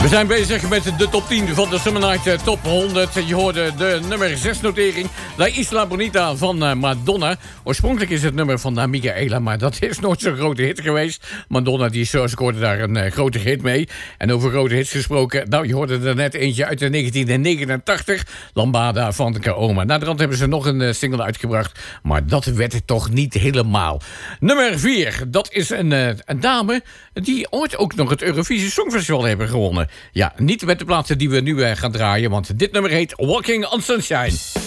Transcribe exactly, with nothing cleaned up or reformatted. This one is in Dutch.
We zijn bezig met de top tien van de Summer Night Top honderd. Je hoorde de nummer zes notering. La Isla Bonita van Madonna. Oorspronkelijk is het nummer van uh, Michaela, maar dat is nooit zo'n grote hit geweest. Madonna die scoorde daar een uh, grote hit mee. En over grote hits gesproken, nou, je hoorde er net eentje uit de negentien negenentachtig. Lambada van Kaoma. Na de rand hebben ze nog een uh, single uitgebracht, maar dat werd het toch niet helemaal. Nummer vier, dat is een, uh, een dame die ooit ook nog het Eurovisie Songfestival hebben gewonnen. Ja, niet met de plaatsen die we nu uh, gaan draaien, want dit nummer heet Walking on Sunshine.